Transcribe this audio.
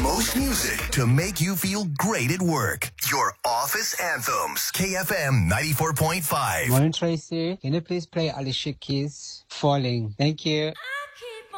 most music to make you feel great at work. Your office anthems. KFM 94.5. Morning, Tracy. Can you please play Alicia Keys, Falling? Thank you.